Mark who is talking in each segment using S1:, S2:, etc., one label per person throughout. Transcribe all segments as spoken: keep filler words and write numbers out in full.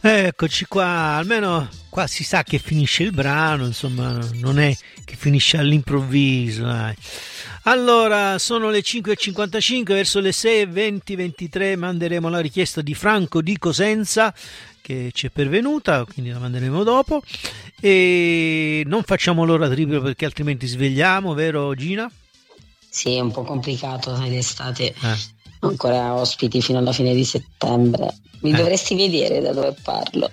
S1: Eccoci qua, almeno qua si sa che finisce il brano, insomma, non è che finisce all'improvviso. Dai. Allora, sono le cinque e cinquantacinque, verso le sei e venti ventitré manderemo la richiesta di Franco di Cosenza, che ci è pervenuta, quindi la manderemo dopo. E non facciamo l'ora triplo perché altrimenti svegliamo, vero Gina?
S2: Sì, è un po' complicato, sai, d'estate.
S1: Eh.
S2: Ancora ospiti fino alla fine di settembre. Mi
S1: eh.
S2: dovresti vedere da dove parlo.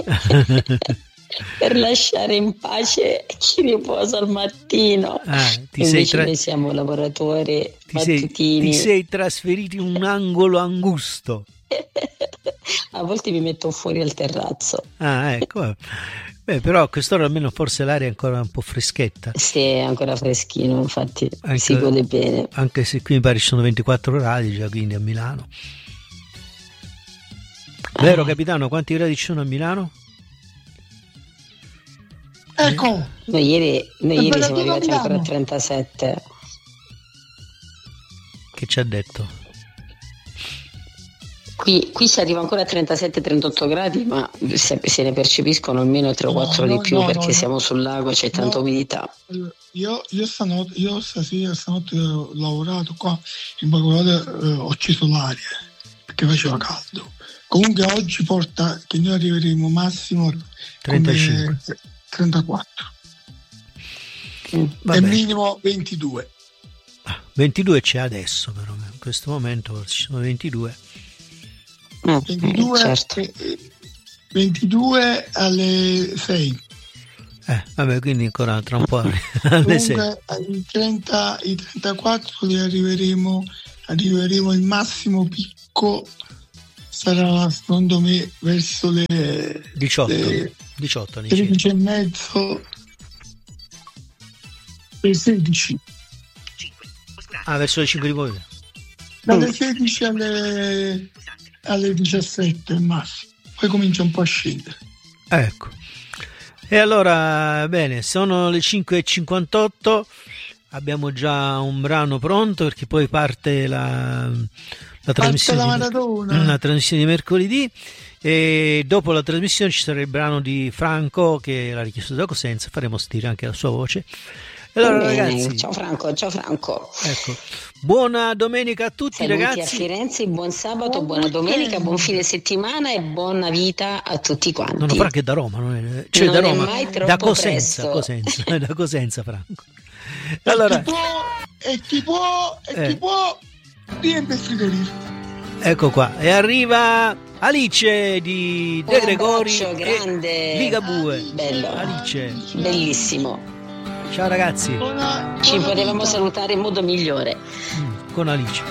S2: Per lasciare in pace chi riposa al mattino.
S1: Ah, ti
S2: Invece
S1: sei tra...
S2: noi siamo lavoratori
S1: ti
S2: mattutini.
S1: Sei, ti sei trasferito in un angolo angusto.
S2: A volte mi metto fuori al terrazzo.
S1: Ah, ecco. Beh, però a quest'ora almeno forse l'aria è ancora un po' freschetta.
S2: Sì, è ancora freschino, infatti
S1: anche,
S2: si gode bene.
S1: Anche se qui mi pare ci sono ventiquattro gradi già, quindi a Milano. Vero, capitano, quanti gradi ci sono a Milano?
S3: Ecco.
S2: Noi ieri, noi ieri siamo arrivati ancora a trentasette.
S1: Che ci ha detto?
S2: Qui, qui si arriva ancora a trentasette trentotto gradi, ma se, se ne percepiscono almeno tre o quattro no, di più no, perché no, siamo sul lago, c'è tanta no. umidità.
S3: Io, io, stanotte, io stasera, stanotte ho lavorato qua in Bacolata, eh, ho acceso l'aria perché faceva caldo. Comunque oggi porta che noi arriveremo massimo
S1: trentacinque
S3: trentaquattro
S1: mm,
S3: e minimo ventidue.
S1: Ah, ventidue c'è adesso, però in questo momento ci sono ventidue.
S3: ventidue,
S2: certo.
S3: ventidue alle sei.
S1: Eh, vabbè, quindi ancora tra un po' alle
S3: Comunque,
S1: sei.
S3: I, trenta, i trentaquattro li arriveremo, arriveremo il massimo picco sarà secondo me verso le
S1: diciotto,
S3: le
S1: diciotto
S3: tredici e mezzo, le sedici.
S1: Ah, verso le cinque di pomeriggio.
S3: Dalle sedici alle alle diciassette al massimo, poi comincia un po' a scendere.
S1: Ecco. E allora, bene, sono le cinque e cinquantotto, abbiamo già un brano pronto perché poi parte la, la, trasmissione,
S3: la,
S1: di, la trasmissione di mercoledì e dopo la trasmissione ci sarà il brano di Franco che l'ha richiesto da Cosenza, faremo sentire anche la sua voce. Allora, ragazzi,
S2: ciao Franco, ciao Franco.
S1: Ecco. Buona domenica a tutti.
S2: Saluti
S1: ragazzi.
S2: a Firenze, buon sabato, buona domenica, buon fine settimana e buona vita a tutti quanti.
S1: No, no, Franco è da Roma, non è, cioè
S2: non
S1: da Roma,
S2: è mai troppo
S1: da Cosenza,
S2: presto.
S1: Cosenza, da Cosenza Franco. Allora,
S3: e chi può, e chi può, e chi
S1: eh.
S3: può riempie il frigorifero.
S1: Ecco qua, e arriva Alice di De
S2: un
S1: Gregori
S2: grande.
S1: e Ligabue.
S2: Bello.
S1: Alice.
S2: Bellissimo.
S1: Ciao ragazzi.
S3: Buona,
S2: Ci
S3: buona
S2: potevamo
S3: vita.
S2: salutare in modo migliore.
S1: Mm, con Alice.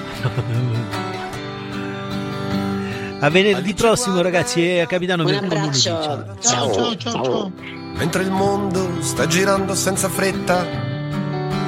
S1: A venerdì prossimo ragazzi e a Capitano
S2: Un
S1: Mirko
S2: abbraccio.
S1: Lunedì.
S3: Ciao, ciao, ciao, ciao.
S4: Mentre il mondo sta girando senza fretta,